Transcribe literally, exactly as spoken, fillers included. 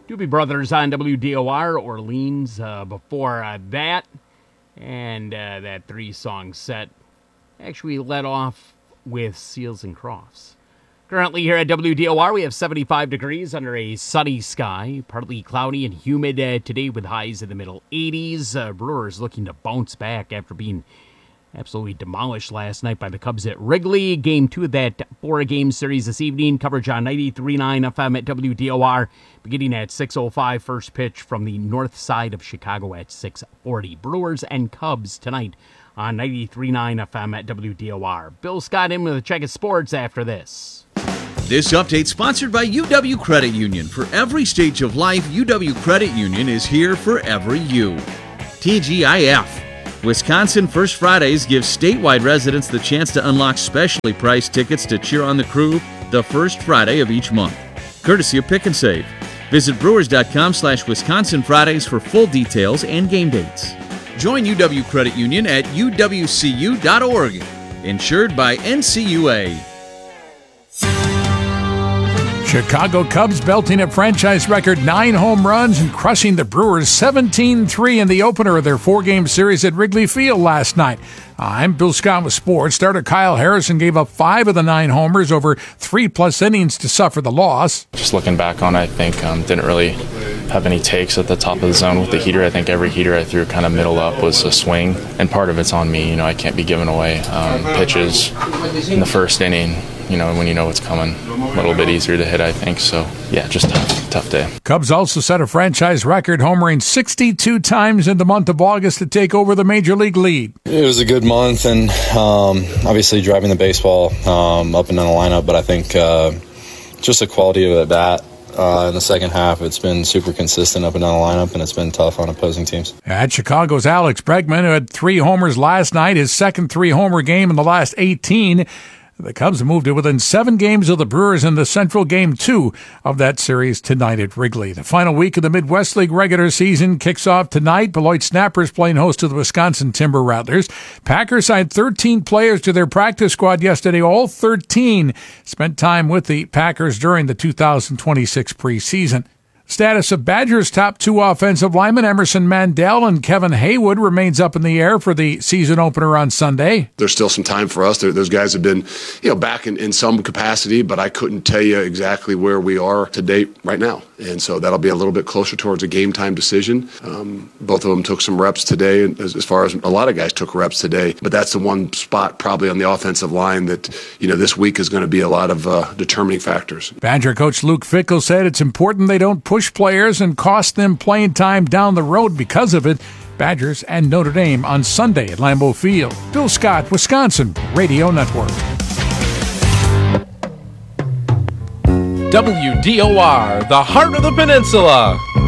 Doobie Brothers on W D O R, Orleans uh, before uh, that. And uh, that three-song set actually led off with Seals and Crofts. Currently here at W D O R, we have seventy-five degrees under a sunny sky, partly cloudy and humid uh, today with highs in the middle eighties. Uh, Brewers looking to bounce back after being absolutely demolished last night by the Cubs at Wrigley. Game two of that four-game series this evening. Coverage on ninety-three point nine F M at W D O R, beginning at six oh five. First pitch from the north side of Chicago at six forty. Brewers and Cubs tonight on ninety-three point nine F M at W D O R. Bill Scott in with a check of sports after this. This update sponsored by U W Credit Union. For every stage of life, U W Credit Union is here for every you. T G I F. Wisconsin First Fridays gives statewide residents the chance to unlock specially priced tickets to cheer on the crew the first Friday of each month. Courtesy of Pick and Save. Visit brewers.com slash Wisconsin Fridays for full details and game dates. Join U W Credit Union at U W C U dot org. Insured by N C U A. Chicago Cubs belting a franchise record nine home runs and crushing the Brewers seventeen three in the opener of their four-game series at Wrigley Field last night. I'm Bill Scott with sports. Starter Kyle Harrison gave up five of the nine homers over three-plus innings to suffer the loss. Just looking back on it, I think um, didn't really have any takes at the top of the zone with the heater. I think every heater I threw kind of middle up was a swing, and part of it's on me. You know, I can't be giving away um, pitches in the first inning. You know, when you know what's coming, a little bit easier to hit, I think. So, yeah, just tough, tough day. Cubs also set a franchise record, homering sixty-two times in the month of August to take over the Major League lead. It was a good month, and um, obviously driving the baseball um, up and down the lineup, but I think uh, just the quality of the bat. Uh, in the second half, it's been super consistent up and down the lineup, and it's been tough on opposing teams. At Chicago's Alex Bregman, who had three homers last night, his second three-homer game in the last eighteen. The Cubs moved to within seven games of the Brewers in the Central Game two of that series tonight at Wrigley. The final week of the Midwest League regular season kicks off tonight. Beloit Snappers playing host to the Wisconsin Timber Rattlers. Packers signed thirteen players to their practice squad yesterday. All thirteen spent time with the Packers during the two thousand twenty-six preseason. Status of Badgers' top two offensive linemen, Emerson Mandel and Kevin Haywood, remains up in the air for the season opener on Sunday. There's still some time for us. There, those guys have been, you know, back in, in some capacity, but I couldn't tell you exactly where we are to date right now. And so that'll be a little bit closer towards a game time decision. Um, both of them took some reps today, as, as far as a lot of guys took reps today. But that's the one spot probably on the offensive line that, you know, this week is going to be a lot of uh, determining factors. Badger coach Luke Fickell said it's important they don't push players and cost them playing time down the road because of it. Badgers and Notre Dame on Sunday at Lambeau Field. Bill Scott, Wisconsin Radio Network. W D O R, the heart of the peninsula.